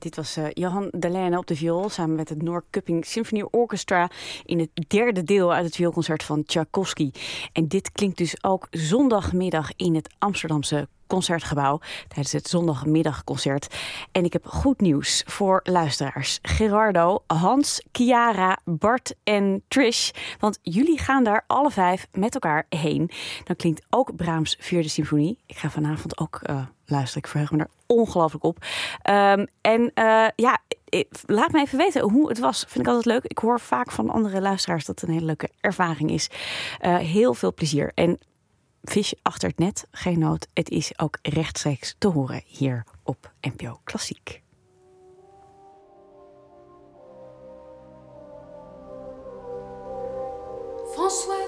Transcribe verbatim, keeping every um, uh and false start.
dit was uh, Johan Dalene op de viool samen met het Noorrköping Symphony Orchestra in het derde deel uit het vioolconcert van Tchaikovsky. En dit klinkt dus ook zondagmiddag in het Amsterdamse Concertgebouw tijdens het zondagmiddagconcert. En ik heb goed nieuws voor luisteraars. Gerardo, Hans, Chiara, Bart en Trish. Want jullie gaan daar alle vijf met elkaar heen. Dan klinkt ook Brahms' Vierde Symfonie. Ik ga vanavond ook uh, luisteren. Ik verheug me er ongelooflijk op. Um, en uh, ja, laat me even weten hoe het was. Vind ik altijd leuk. Ik hoor vaak van andere luisteraars dat het een hele leuke ervaring is. Uh, heel veel plezier. En vis achter het net, geen nood. Het is ook rechtstreeks te horen hier op N P O Klassiek. François